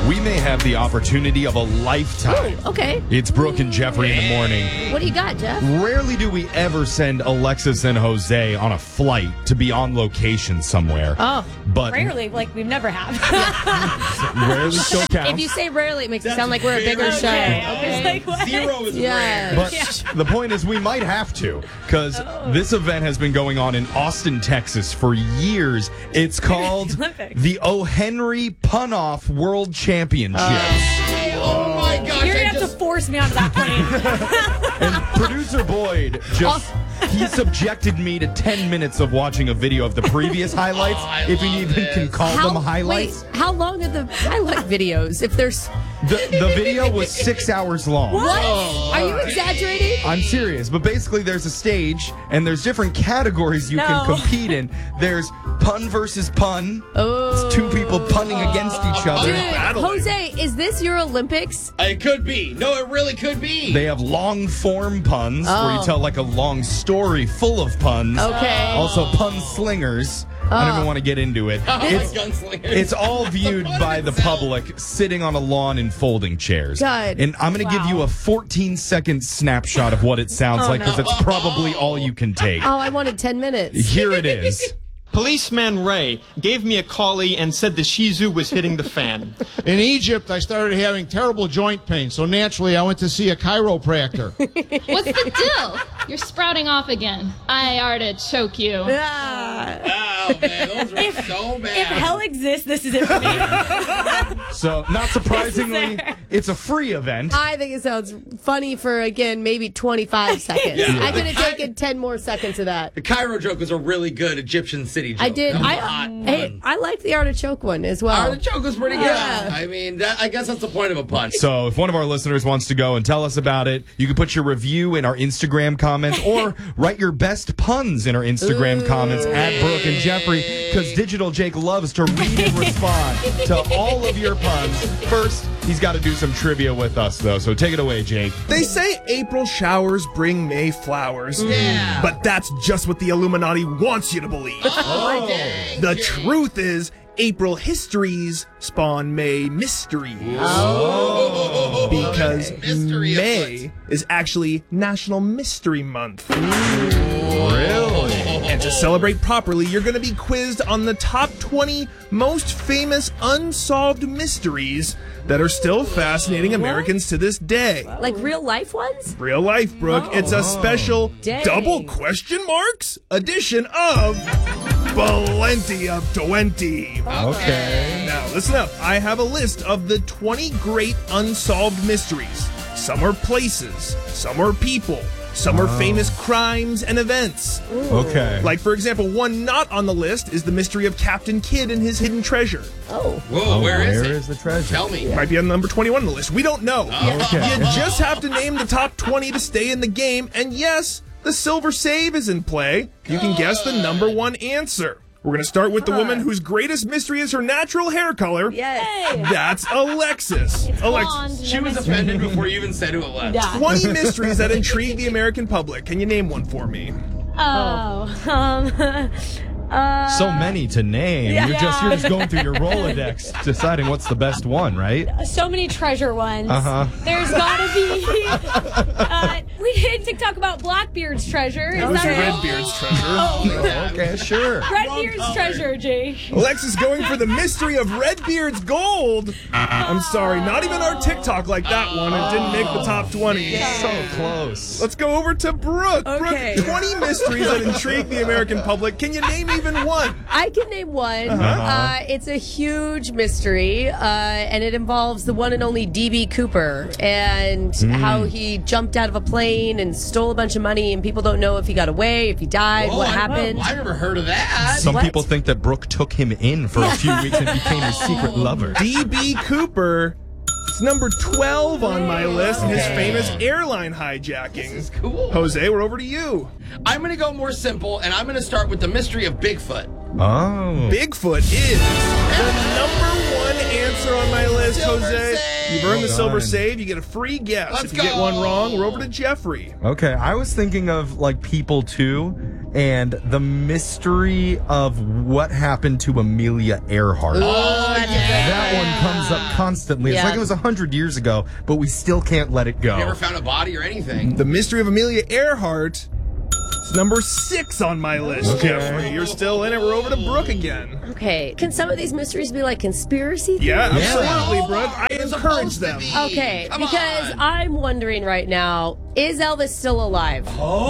we may have the opportunity of a lifetime. Ooh, okay. It's Brooke and Jeffrey in the morning. What do you got, Jeff? Rarely do we ever send Alexis and Jose on a flight to be on location somewhere. Oh, but rarely, like we've never have. rarely still counts. If you say rarely, it makes it sound like we're a bigger show. Okay. Like, what? Zero is Yeah. rare. But the point is we might have to, because this event has been going on in Austin, Texas for years. It's called Olympics. the O. Henry Pun-Off World Championships. Oh my gosh! You're going to have to force me onto that plane. And producer Boyd he subjected me to 10 minutes of watching a video of the previous highlights, if you even can call them highlights. Wait, how long are the highlight videos? If there's... The video was 6 hours long. What? Are you exaggerating? I'm serious, but basically there's a stage, and there's different categories you can compete in. There's pun versus pun. Oh. It's two people punning against each other. Dude, Jose, is this your Olympics? It could be. No, it really could be. They have long form puns, where you tell like a long story full of puns. Okay. Also pun slingers. I don't even want to get into it. It's all viewed by the public sitting on a lawn in folding chairs. God. And I'm going to give you a 14-second snapshot of what it sounds like, because it's probably all you can take. Oh, I wanted 10 minutes. Here it is. Policeman Ray gave me a collie and said the Shih Tzu was hitting the fan. In Egypt, I started having terrible joint pain, so naturally I went to see a chiropractor. What's the deal? You're sprouting off again. I artichoke you. Oh, man, those are so bad. If hell exists, this is it for me. So, not surprisingly, it's a free event. I think it sounds funny for, again, maybe 25 seconds. I could have taken 10 more seconds of that. The Cairo joke was a really good Egyptian city joke. I did. Hey, I liked the artichoke one as well. artichoke was pretty good. Yeah. I mean, I guess that's the point of a pun. So if one of our listeners wants to go and tell us about it, you can put your review in our Instagram comments or write your best puns in our Instagram comments at Brooke and Jeffrey, because Digital Jake loves to read and respond to all of your puns. First, he's got to do some trivia with us, though, so take it away, Jake. They say April showers bring May flowers. Yeah. But that's just what the Illuminati wants you to believe. The truth is, April histories spawn May mysteries. Because Mystery May is actually National Mystery Month. Really? And to celebrate properly, you're going to be quizzed on the top 20 most famous unsolved mysteries that are still fascinating Americans to this day. Like real life ones? Real life, Brooke. It's a special Dang. double question marks edition of Plenty of 20. Okay. Now, listen up. I have a list of the 20 great unsolved mysteries. Some are places, some are people, some are famous crimes and events. Okay. Like, for example, one not on the list is the mystery of Captain Kidd and his hidden treasure. Oh. Whoa, where is it? Where is the treasure? Tell me. Might be on number 21 on the list. We don't know. Okay. You just have to name the top 20 to stay in the game. And yes, the silver save is in play. You can guess the number one answer. We're going to start with the woman whose greatest mystery is her natural hair color. Yes. That's Alexis. Alexis. She was offended before you even said who it was. 20 mysteries that intrigue the American public. Can you name one for me? So many to name. You're just going through your Rolodex, deciding what's the best one, right? So many treasure ones. Uh-huh. There's gotta be. We did TikTok about Blackbeard's treasure. Is That was that right? Redbeard's treasure. Okay, sure. Redbeard's treasure, Jake. Alexis going for the mystery of Redbeard's gold. I'm sorry, not even our TikTok like that one. It didn't make the top 20. So close. Let's go over to Brooke. Okay. Brooke, 20 mysteries that intrigue the American public. Can you name even one? I can name one. It's a huge mystery, and it involves the one and only D.B. Cooper and how he jumped out of a plane and stole a bunch of money, and people don't know if he got away, if he died, what happened. I never heard of that. Some What? people think that Brooke took him in for a few weeks and became his secret lover. D.B. Cooper. It's number 12 on my list, and his famous airline hijacking. This is cool. Jose, we're over to you. I'm going to go more simple, and I'm going to start with the mystery of Bigfoot. Oh. Bigfoot is the number one answer on my list, Silver Jose. save. You've earned the Well silver done. save. You get a free guess. Let's If you get go. one wrong, we're over to Jeffrey. Okay, I was thinking of like people too, and the mystery of what happened to Amelia Earhart. That one comes up constantly. It's like it was 100 years ago, but we still can't let it go. Never found a body or anything. The mystery of Amelia Earhart is number 6 on my list, Jeffrey. You're still in it. We're over to Brooke again. Okay. Can some of these mysteries be like conspiracy theories? Yeah, absolutely, Brooke. I encourage them. Okay, because I'm wondering right now, is Elvis still alive?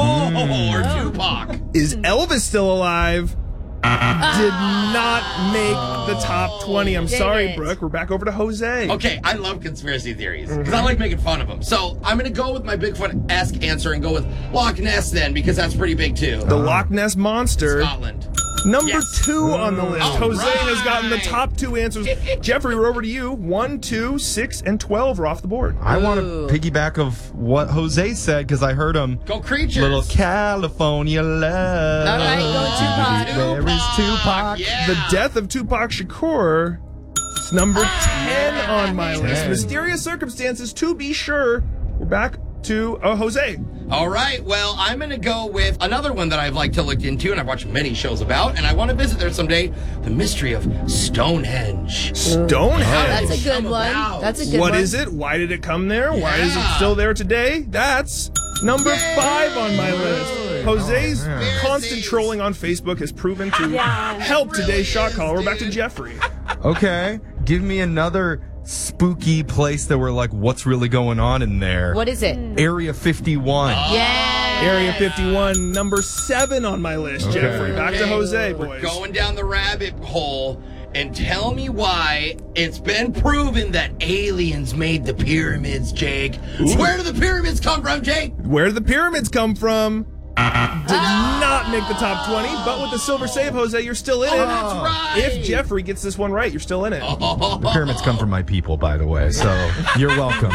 Or Tupac. Is Elvis still alive? Did not make the top 20. I'm sorry, Brooke. We're back over to Jose. Okay, I love conspiracy theories because I like making fun of them. So I'm going to go with my Bigfoot-esque answer and go with Loch Ness then, because that's pretty big too. The Loch Ness Monster. Scotland. Number 2 on the list. All Jose right. has gotten the top 2 answers. Jeffrey, we're over to you. 1, 2, 6, and 12 are off the board. I want to piggyback of what Jose said because I heard him. Go Creatures. Little California love. All right, go Tupac. Where is Tupac? Yeah. The death of Tupac Shakur is number 10 on my list. Mysterious circumstances, to be sure. We're back to Jose. All right, well, I'm going to go with another one that I've liked to look into and I've watched many shows about, and I want to visit there someday, the mystery of Stonehenge. Stonehenge. That's a good Come one. about. That's a good What one. is it? Why did it come there? Why is it still there today? That's number 5 on my list. Jose's constant trolling on Facebook has proven to help today's shot caller. We're back to Jeffrey. Okay, give me another spooky place that we're like, what's really going on in there? What is it? Area 51. Yeah. Area 51, number 7 on my list, Jeffrey. Back to Jose, We're boys. going down the rabbit hole, and tell me why it's been proven that aliens made the pyramids, Jake. Where do the pyramids come from, Jake? Where did the pyramids come from? Did not make the top 20, but with the silver save, Jose, you're still in it. That's right. If Jeffrey gets this one right, you're still in it. The pyramids come from my people, by the way, so you're welcome.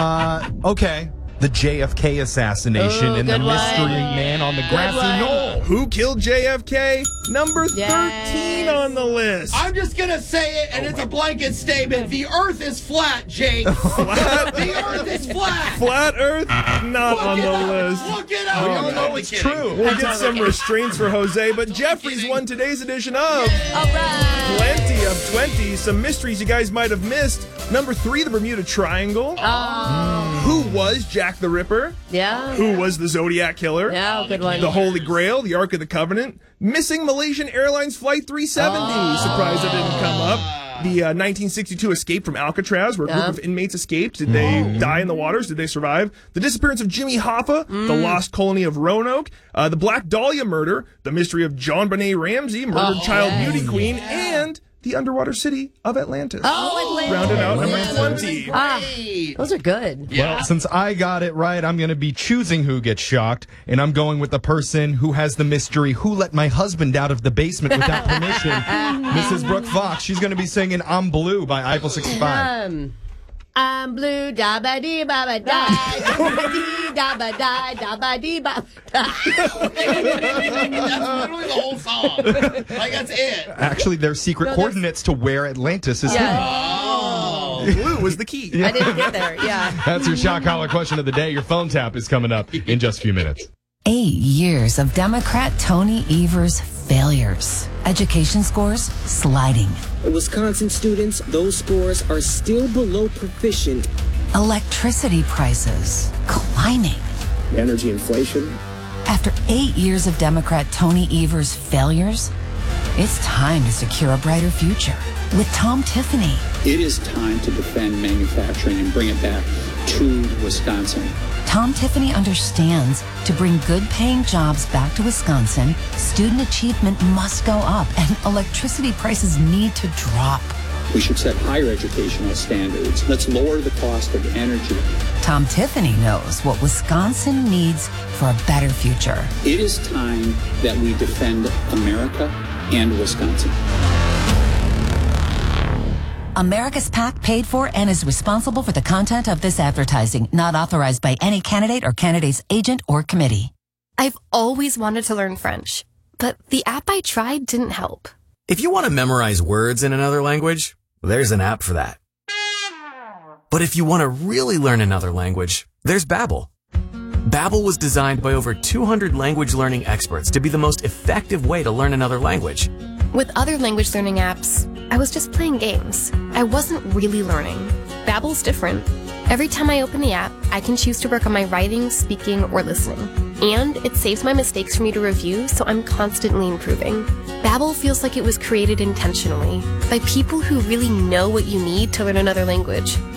Okay. The JFK assassination and the good one. mystery man on the grassy knoll. Who killed JFK? Number 13 Yes. on the list. I'm just going to say it, and it's a blanket statement. The earth is flat, Jake. Flat, The earth is flat. flat Earth, not on the list. Look it up. We all know it's true. We'll get some restraints for Jose, but Jeffrey's won today's edition of All right. Plenty of 20. Some mysteries you guys might have missed. Number 3, the Bermuda Triangle. Who was Jack the Ripper? Yeah. Who was the Zodiac Killer? Yeah, good one. The Holy Grail, the Ark of the Covenant, missing Malaysian Airlines Flight 370. Surprised it didn't come up. The 1962 escape from Alcatraz, where a group of inmates escaped. Did they die in the waters? Did they survive? The disappearance of Jimmy Hoffa, the lost colony of Roanoke, the Black Dahlia murder, the mystery of John Benet Ramsey, murdered child beauty queen, and the underwater city of Atlantis. Oh, Atlantis. Rounded out number 20. Those are good. Well, since I got it right, I'm going to be choosing who gets shocked, and I'm going with the person who has the mystery, who let my husband out of the basement without permission, Mrs. Brooke Fox. She's going to be singing I'm Blue by Eiffel 65. I'm blue, da ba dee ba ba da, da ba da da ba dee ba. That's literally the whole song. Like, that's it. Actually, their secret coordinates to where Atlantis is hidden. Yeah. Blue was the key. I didn't get there. Yeah. That's your shot collar question of the day. Your phone tap is coming up in just a few minutes. 8 years of Democrat Tony Evers' failures. Education scores sliding. Wisconsin students, those scores are still below proficient. Electricity prices climbing. Energy inflation. After 8 years of Democrat Tony Evers' failures, it's time to secure a brighter future with Tom Tiffany. It is time to defend manufacturing and bring it back to Wisconsin. Tom Tiffany understands to bring good-paying jobs back to Wisconsin, student achievement must go up and electricity prices need to drop. We should set higher educational standards. Let's lower the cost of energy. Tom Tiffany knows what Wisconsin needs for a better future. It is time that we defend America and Wisconsin. America's PAC paid for and is responsible for the content of this advertising, not authorized by any candidate or candidate's agent or committee. I've always wanted to learn French, but the app I tried didn't help. If you want to memorize words in another language, there's an app for that. But if you want to really learn another language, there's Babbel. Babbel was designed by over 200 language learning experts to be the most effective way to learn another language. With other language learning apps, I was just playing games. I wasn't really learning. Babbel's different. Every time I open the app, I can choose to work on my writing, speaking, or listening. And it saves my mistakes for me to review, so I'm constantly improving. Babbel feels like it was created intentionally by people who really know what you need to learn another language.